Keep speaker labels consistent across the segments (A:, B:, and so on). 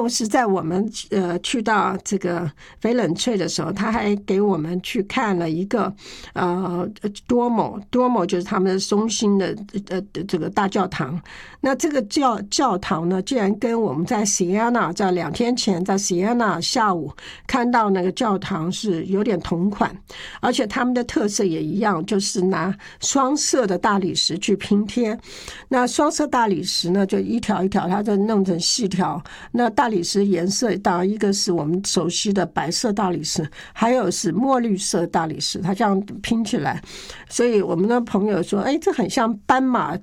A: 同时在我们去到这个翡冷翠的时候，他还给我们去看了一个多摩就是他们的中心的这个大教堂。那这个教堂呢，竟然跟我们在 Siena 在2天前在 Siena 下午看到那个教堂是有点同款，而且他们的特色也一样，就是拿双色的大理石去拼贴。那双色大理石呢，就一条一条它就弄成细条。那大理石颜色当然一个是我们熟悉的白色大理石，还有是墨绿色大理石，它这样拼起来。所以我们的朋友说，这很像斑马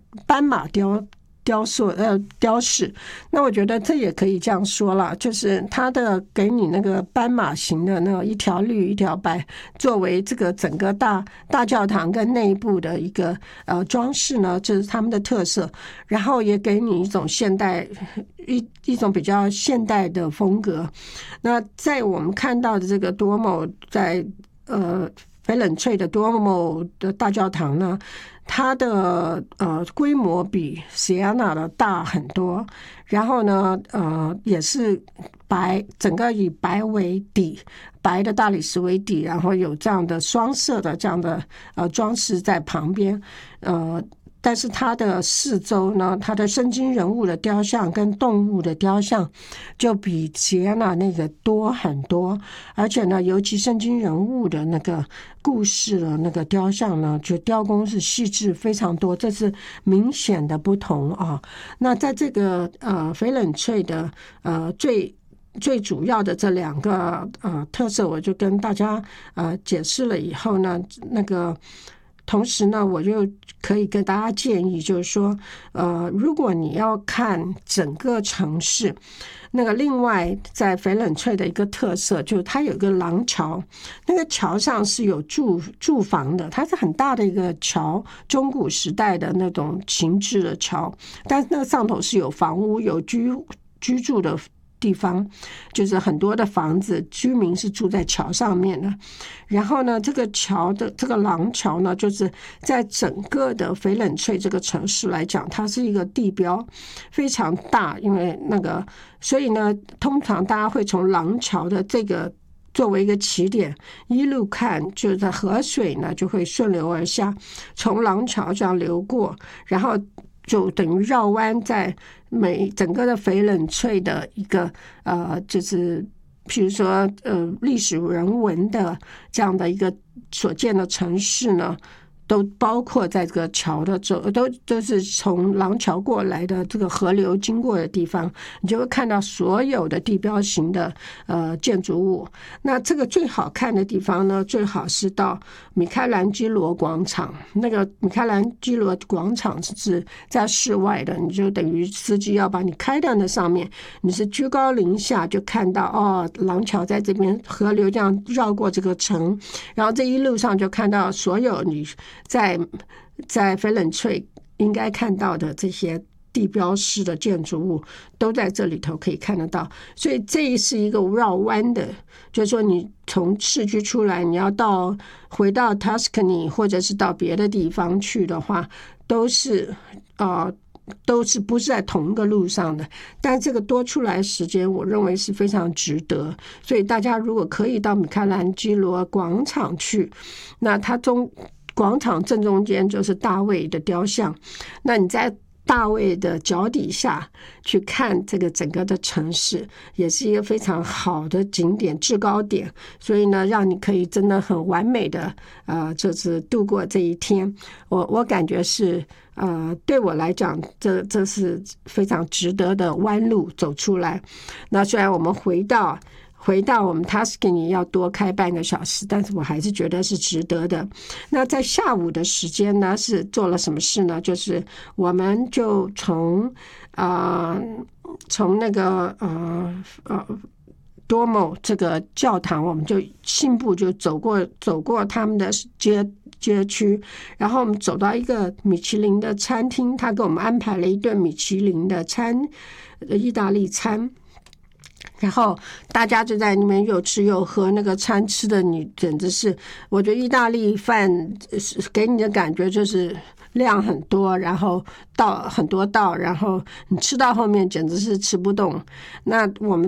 A: 雕饰。那我觉得这也可以这样说了，就是它的给你那个斑马形的那一条绿一条白，作为这个整个大教堂跟内部的一个装饰呢，这是他们的特色。然后也给你一种现代一种比较现代的风格。那在我们看到的这个多摩在翡冷翠的多摩的大教堂呢，它的规模比 Siena 的大很多，然后呢也是白，整个以白为底，白的大理石为底，然后有这样的双色的这样的装饰在旁边。但是它的四周呢，它的圣经人物的雕像跟动物的雕像就比Siena那个多很多，而且呢，尤其圣经人物的那个故事的那个雕像呢，就雕工是细致非常多，这是明显的不同啊。那在这个翡冷翠的最主要的这2个特色，我就跟大家解释了以后呢，那个同时呢，我就可以跟大家建议，就是说，如果你要看整个城市，那个另外在翡冷翠的一个特色，就是它有一个廊桥，那个桥上是有住房的，它是很大的一个桥，中古时代的那种形制的桥，但是那个上头是有房屋有居住的地方，就是很多的房子，居民是住在桥上面的。然后呢，这个桥的这个廊桥呢，就是在整个的翡冷翠这个城市来讲，它是一个地标，非常大。因为所以呢，通常大家会从廊桥的这个作为一个起点，一路看，就是在河水呢就会顺流而下，从廊桥这样流过，然后就等于绕弯在整个的翡冷翠的一个就是譬如说历史人文的这样的一个所建的城市呢，都包括在这个桥的都是从廊桥过来的这个河流经过的地方，你就会看到所有的地标型的建筑物。那这个最好看的地方呢，最好是到米开朗基罗广场。那个米开朗基罗广场是在室外的，你就等于司机要把你开到那上面，你是居高临下就看到廊桥在这边，河流这样绕过这个城，然后这一路上就看到所有你在翡冷翠应该看到的这些地标式的建筑物都在这里头可以看得到。所以这是一个绕弯的，就是说你从市区出来，你要回到 Tuscany 或者是到别的地方去的话，都是不是在同一个路上的。但这个多出来时间，我认为是非常值得。所以大家如果可以到米开朗基罗广场去，那它广场正中间就是大卫的雕像，那你在大卫的脚底下去看这个整个的城市，也是一个非常好的景点制高点。所以呢，让你可以真的很完美的就是度过这一天。我感觉是对我来讲，这是非常值得的弯路走出来。那虽然我们回到我们 Tuscany 要多开半个小时，但是我还是觉得是值得的。那在下午的时间呢，是做了什么事呢？就是我们就从那个多摩这个教堂，我们就信步就走过他们的街区，然后我们走到一个米其林的餐厅，他给我们安排了一顿米其林的意大利餐。然后大家就在那边又吃又喝，那个餐吃的你简直是，我觉得意大利饭给你的感觉就是量很多，然后很多道，然后你吃到后面简直是吃不动。那我们